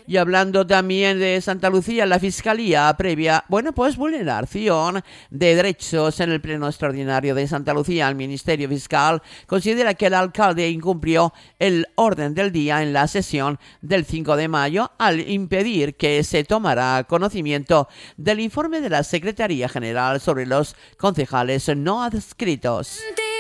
Y hablando también de Santa Lucía, la Fiscalía previa, vulneración de derechos en el Pleno Extraordinario de Santa Lucía. El Ministerio Fiscal considera que el alcalde incumplió el orden del día en la sesión del 5 de mayo al impedir que se tomara conocimiento del informe de la Secretaría General sobre los concejales no adscritos.